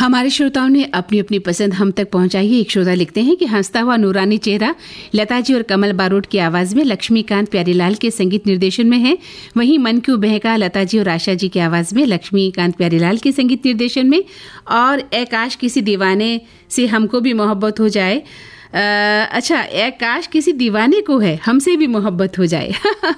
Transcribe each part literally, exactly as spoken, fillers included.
हमारे श्रोताओं ने अपनी अपनी पसंद हम तक पहुंचाई है। एक श्रोता लिखते हैं कि हंसता हुआ नूरानी चेहरा लता जी और कमल बारोट की आवाज में लक्ष्मीकांत प्यारीलाल के संगीत निर्देशन में है। वहीं मन क्यों बहका लता जी और आशा जी की आवाज में लक्ष्मीकांत प्यारीलाल के संगीत निर्देशन में। और ए काश किसी दीवाने से हमको भी मोहब्बत हो जाए। आ, अच्छा, ए काश किसी दीवाने को है हमसे भी मोहब्बत हो जाए।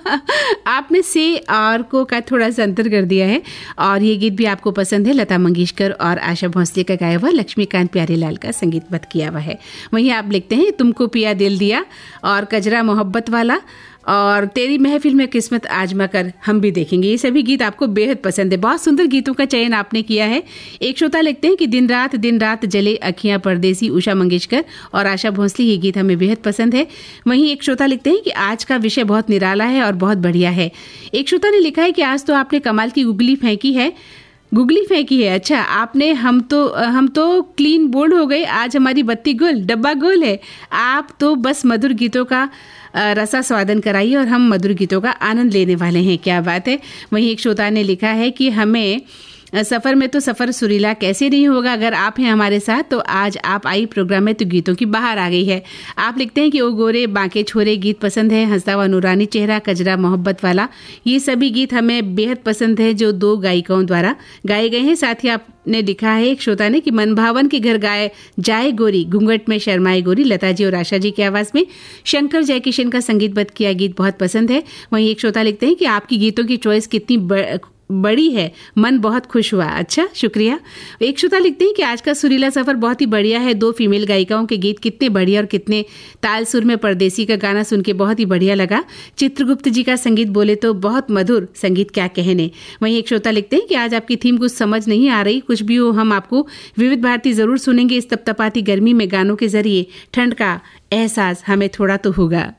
आपने से और को का थोड़ा सा अंतर कर दिया है। और ये गीत भी आपको पसंद है। लता मंगेशकर और आशा भोसले का गाया हुआ, लक्ष्मीकांत प्यारीलाल का संगीतबद्ध किया हुआ है। वहीं आप लिखते हैं तुमको पिया दिल दिया और कजरा मोहब्बत वाला और तेरी महफिल में किस्मत आजमा कर हम भी देखेंगे। ये सभी गीत आपको बेहद पसंद है। बहुत सुंदर गीतों का चयन आपने किया है। एक श्रोता लिखते हैं कि दिन रात दिन रात जले अखियां परदेसी, उषा मंगेशकर और आशा भोसले, ये गीत हमें बेहद पसंद है। वहीं एक श्रोता लिखते हैं कि आज का विषय बहुत निराला है और बहुत बढ़िया है। एक श्रोता ने लिखा है कि आज तो आपने कमाल की गुगली फेंकी है। गुगली फेंकी है? अच्छा, आपने हम तो हम तो क्लीन बोल्ड हो गए। आज हमारी बत्ती गुल, डब्बा गोल है। आप तो बस मधुर गीतों का रसा स्वादन कराइए और हम मधुर गीतों का आनंद लेने वाले हैं। क्या बात है। वहीं एक श्रोता ने लिखा है कि हमें सफ़र में तो सफ़र सुरीला कैसे नहीं होगा अगर आप हैं हमारे साथ। तो आज आप आई प्रोग्राम में तो गीतों की बाहर आ गई है। आप लिखते हैं कि ओ गोरे बांके छोरे गीत पसंद है। हंसता हुआ नूरानी चेहरा, कजरा मोहब्बत वाला, ये सभी गीत हमें बेहद पसंद है जो दो गायिकाओं द्वारा गाए गए हैं। साथ ही आपने लिखा है एक श्रोता ने कि मन भावन के घर गाए जाए गोरी, घूंघट में शर्माए गोरी, लता जी और आशा जी की आवाज़ में शंकर जयकिशन का संगीतबद्ध किया गीत बहुत पसंद है। वहीं एक श्रोता लिखते हैं कि आपकी गीतों की चॉइस कितनी बड़ी है, मन बहुत खुश हुआ। अच्छा, शुक्रिया। एक श्रोता लिखते हैं कि आज का सुरीला सफर बहुत ही बढ़िया है। दो फीमेल गायिकाओं के गीत कितने बढ़िया और कितने ताल सुर में। परदेसी का गाना सुन के बहुत ही बढ़िया लगा। चित्रगुप्त जी का संगीत बोले तो बहुत मधुर संगीत, क्या कहने। वहीं एक श्रोता लिखते हैं कि आज आपकी थीम कुछ समझ नहीं आ रही, कुछ भी हो हम आपको विविध भारती जरूर सुनेंगे। इस तपतपाती गर्मी में गानों के जरिए ठंड का एहसास हमें थोड़ा तो होगा।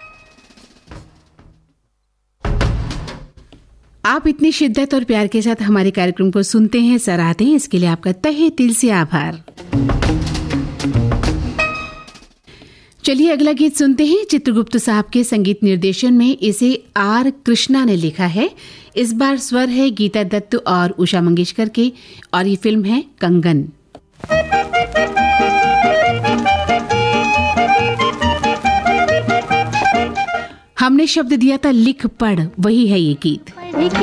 आप इतनी शिद्दत और प्यार के साथ हमारे कार्यक्रम को सुनते हैं, सराहते हैं, इसके लिए आपका तहे दिल से आभार। चलिए अगला गीत सुनते हैं। चित्रगुप्त साहब के संगीत निर्देशन में इसे आर कृष्णा ने लिखा है। इस बार स्वर है गीता दत्त और उषा मंगेशकर के और ये फिल्म है कंगन। हमने शब्द दिया था लिख पढ़, वही है ये गीत।